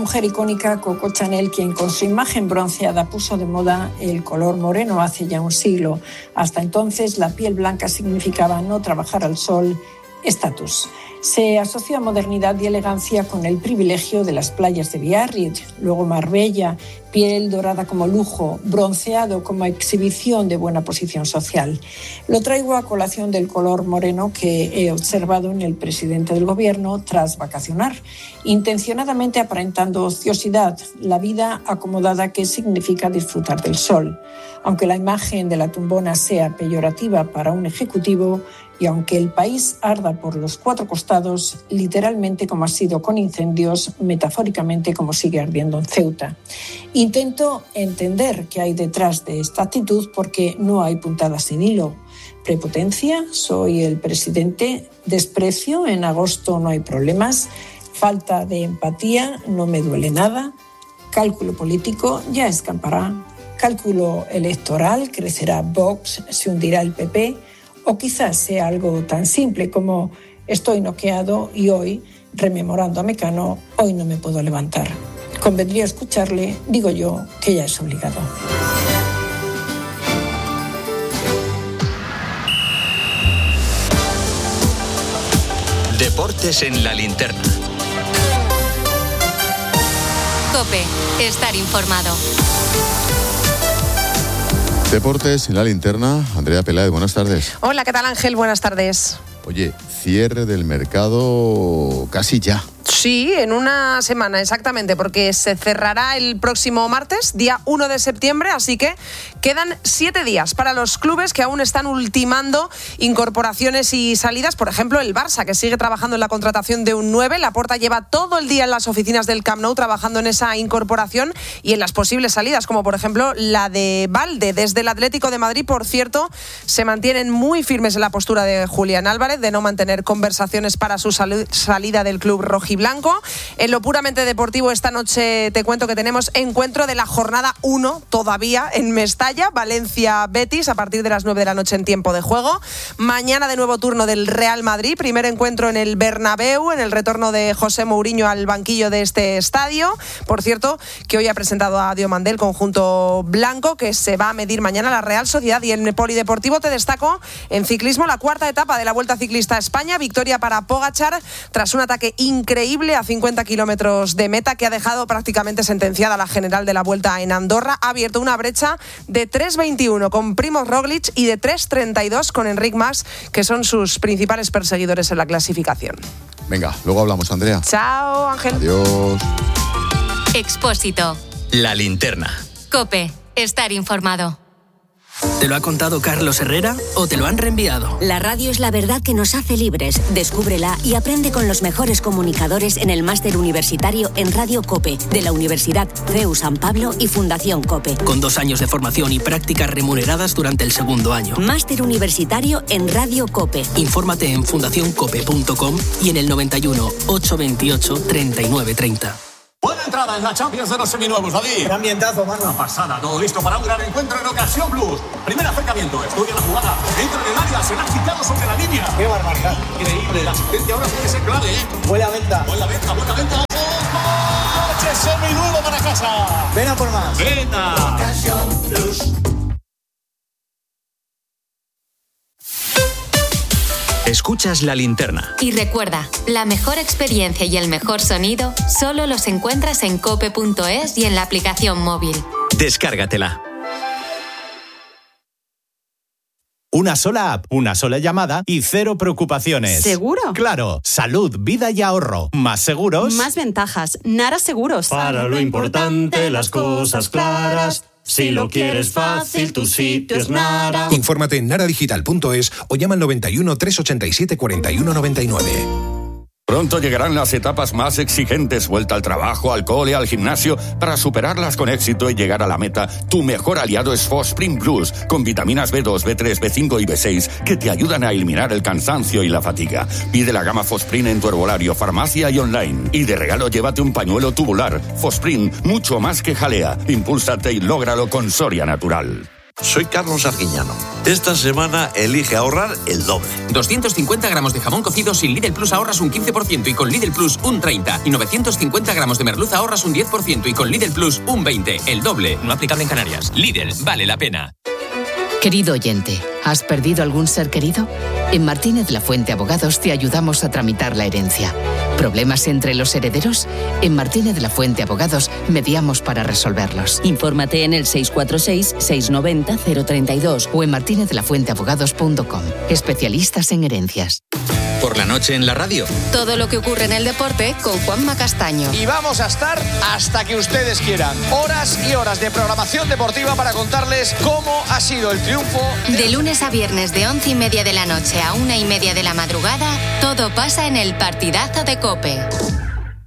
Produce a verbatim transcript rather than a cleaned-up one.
mujer icónica Coco Chanel, quien con su imagen bronceada puso de moda el color moreno hace ya un siglo. Hasta entonces, la piel blanca significaba no trabajar al sol, estatus. Se asoció a modernidad y elegancia con el privilegio de las playas de Biarritz, luego Marbella, piel dorada como lujo, bronceado como exhibición de buena posición social. Lo traigo a colación del color moreno que he observado en el presidente del gobierno tras vacacionar, intencionadamente aparentando ociosidad, la vida acomodada que significa disfrutar del sol. Aunque la imagen de la tumbona sea peyorativa para un ejecutivo, y aunque el país arda por los cuatro costados, literalmente como ha sido con incendios, metafóricamente como sigue ardiendo en Ceuta. Intento entender qué hay detrás de esta actitud porque no hay puntadas sin hilo. Prepotencia, soy el presidente, desprecio, en agosto no hay problemas, falta de empatía, no me duele nada, cálculo político, ya escampará, cálculo electoral, crecerá Vox, se hundirá el P P, o quizás sea algo tan simple como estoy noqueado y hoy, rememorando a Mecano, hoy no me puedo levantar. Convendría escucharle, digo yo, que ya es obligado. Deportes en la linterna. COPE, estar informado. Deportes en la linterna. Andrea Peláez, buenas tardes. Hola, ¿qué tal, Ángel? Buenas tardes. Oye, cierre del mercado casi ya. Sí, en una semana exactamente, porque se cerrará el próximo martes, día uno de septiembre, así que quedan siete días para los clubes que aún están ultimando incorporaciones y salidas. Por ejemplo, el Barça, que sigue trabajando en la contratación de un nueve. Laporta lleva todo el día en las oficinas del Camp Nou trabajando en esa incorporación y en las posibles salidas, como por ejemplo la de Valde. Desde el Atlético de Madrid, por cierto, se mantienen muy firmes en la postura de Julián Álvarez de no mantener conversaciones para su sal- salida del club rojiblanco. En lo puramente deportivo, esta noche te cuento que tenemos encuentro de la jornada uno todavía en Mestalla, Valencia-Betis, a partir de las nueve de la noche en tiempo de juego. Mañana de nuevo turno del Real Madrid, primer encuentro en el Bernabéu, en el retorno de José Mourinho al banquillo de este estadio. Por cierto, que hoy ha presentado a Diomandé el conjunto blanco, que se va a medir mañana a la Real Sociedad. Y en el polideportivo te destaco en ciclismo la cuarta etapa de la Vuelta Ciclista a España, victoria para Pogačar tras un ataque increíble a cincuenta kilómetros de meta que ha dejado prácticamente sentenciada la general de la Vuelta en Andorra. Ha abierto una brecha de tres veintiuno con Primož Roglič y de tres treinta y dos con Enric Mas, que son sus principales perseguidores en la clasificación. Venga, luego hablamos, Andrea. Chao, Ángel. Adiós. Expósito. La linterna. COPE, estar informado. ¿Te lo ha contado Carlos Herrera o te lo han reenviado? La radio es la verdad que nos hace libres. Descúbrela y aprende con los mejores comunicadores en el máster universitario en Radio COPE de la Universidad C E U San Pablo y Fundación COPE. Con dos años de formación y prácticas remuneradas durante el segundo año. Máster universitario en Radio COPE. Infórmate en fundación cope punto com y en el noventa y uno, ochocientos veintiocho, treinta y nueve treinta. Buena entrada en la Champions de los seminuevos, David. ¡Qué ambientazo, mano! Una pasada, todo listo para un gran encuentro en Ocasión Plus. Primer acercamiento, estudia la jugada, entra en el área, se la ha quitado sobre la línea. ¡Qué barbaridad! Increíble, la asistencia ahora puede ser clave, ¿eh? Buena venta. Buena venta, buena venta. ¡Oh! ¡Coche seminuevo para casa! Ven a por más. ¡Venta! Ocasión Plus. Escuchas La Linterna. Y recuerda, la mejor experiencia y el mejor sonido solo los encuentras en cope punto es y en la aplicación móvil. Descárgatela. Una sola app, una sola llamada y cero preocupaciones. ¿Seguro? Claro, salud, vida y ahorro. Más seguros. Más ventajas. Nara Seguros. Para lo importante, las cosas claras. Si lo quieres fácil, tu sitio es Nara. Infórmate en nara digital punto es o llama al noventa y uno, trescientos ochenta y siete, cuarenta y uno noventa y nueve. Pronto llegarán las etapas más exigentes, vuelta al trabajo, al cole, al gimnasio, para superarlas con éxito y llegar a la meta. Tu mejor aliado es Fosprin Plus, con vitaminas B dos, B tres, B cinco y B seis, que te ayudan a eliminar el cansancio y la fatiga. Pide la gama Fosprin en tu herbolario, farmacia y online. Y de regalo llévate un pañuelo tubular. Fosprin, mucho más que jalea. Impúlsate y lógralo con Soria Natural. Soy Carlos Arguiñano. Esta semana elige ahorrar el doble. doscientos cincuenta gramos de jamón cocido sin Lidl Plus ahorras un quince por ciento y con Lidl Plus un treinta por ciento. Y novecientos cincuenta gramos de merluza ahorras un diez por ciento y con Lidl Plus un veinte por ciento. El doble. No aplicable en Canarias. Lidl, vale la pena. Querido oyente, ¿has perdido algún ser querido? En Martínez La Fuente Abogados te ayudamos a tramitar la herencia. ¿Problemas entre los herederos? En Martínez La Fuente Abogados mediamos para resolverlos. Infórmate en el seis cuatro seis, seis nueve cero, cero tres dos o en martinez de la fuente abogados punto com. Especialistas en herencias. Por la noche en la radio. Todo lo que ocurre en el deporte con Juanma Castaño. Y vamos a estar hasta que ustedes quieran. Horas y horas de programación deportiva para contarles cómo ha sido el triunfo. De lunes a viernes de once y media de la noche a una y media de la madrugada, todo pasa en el partidazo de COPE.